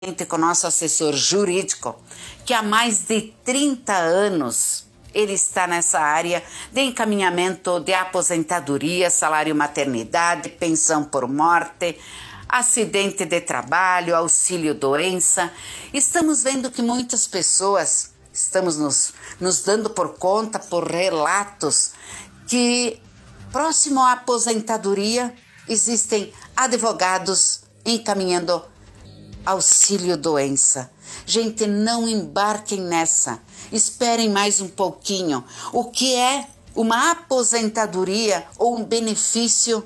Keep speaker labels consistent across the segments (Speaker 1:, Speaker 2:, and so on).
Speaker 1: com o nosso assessor jurídico, que há mais de 30 anos ele está nessa área de encaminhamento de aposentadoria, salário maternidade, pensão por morte, acidente de trabalho, auxílio doença. Estamos vendo que muitas pessoas, estamos nos dando por conta, por relatos, que próximo à aposentadoria existem advogados encaminhando auxílio doença. Gente, não embarquem nessa. Esperem mais um pouquinho. O que é uma aposentadoria ou um benefício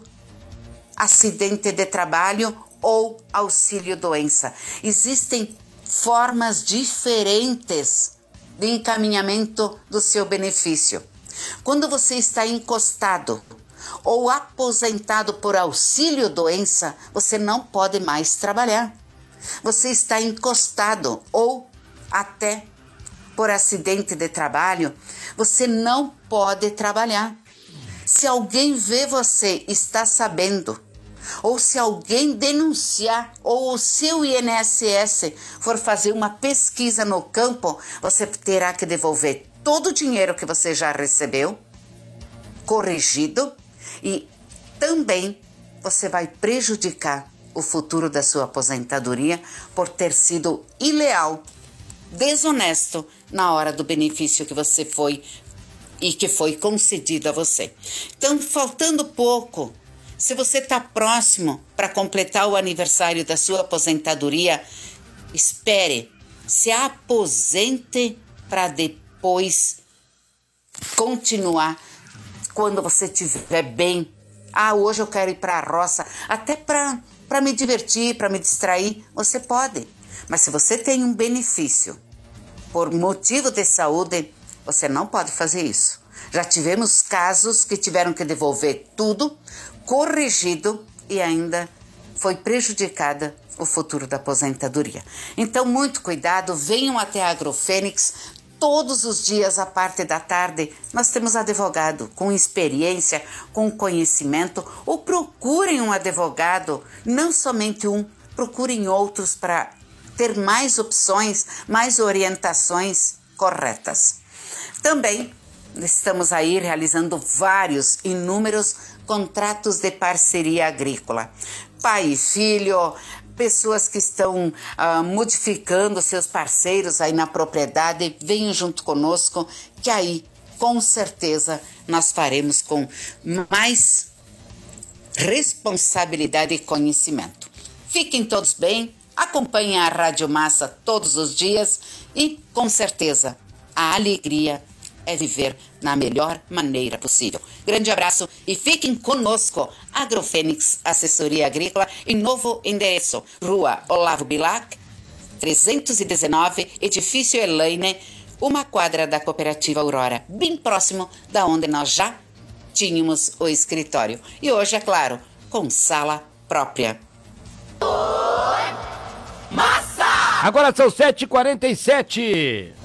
Speaker 1: acidente de trabalho ou auxílio doença? Existem formas diferentes de encaminhamento do seu benefício. Quando você está encostado ou aposentado por auxílio doença, você não pode mais trabalhar. Você está encostado ou até por acidente de trabalho, você não pode trabalhar. Se alguém vê você, está sabendo, ou se alguém denunciar, ou o seu INSS for fazer uma pesquisa no campo, você terá que devolver todo o dinheiro que você já recebeu, corrigido, e também você vai prejudicar o futuro da sua aposentadoria por ter sido ileal, desonesto na hora do benefício que você foi e que foi concedido a você. Então, faltando pouco, se você está próximo para completar o aniversário da sua aposentadoria, espere, se aposente para depois continuar quando você estiver bem. Hoje eu quero ir para a roça, até para me divertir, para me distrair, você pode. Mas se você tem um benefício por motivo de saúde, você não pode fazer isso. Já tivemos casos que tiveram que devolver tudo, corrigido, e ainda foi prejudicada o futuro da aposentadoria. Então, muito cuidado, venham até a Agrofênix. Todos os dias, à parte da tarde, nós temos advogado com experiência, com conhecimento, ou procurem um advogado, não somente um, procurem outros para ter mais opções, mais orientações corretas. Também estamos aí realizando inúmeros contratos de parceria agrícola. Pai e filho, pessoas que estão modificando seus parceiros aí na propriedade, venham junto conosco, que aí, com certeza, nós faremos com mais responsabilidade e conhecimento. Fiquem todos bem, acompanhem a Rádio Massa todos os dias e, com certeza, a alegria é viver na melhor maneira possível. Grande abraço e fiquem conosco. Agrofênix Assessoria Agrícola, em novo endereço, Rua Olavo Bilac, 319, Edifício Elaine, uma quadra da Cooperativa Aurora, bem próximo da onde nós já tínhamos o escritório. E hoje, é claro, com sala própria.
Speaker 2: Massa! Agora são 7h47.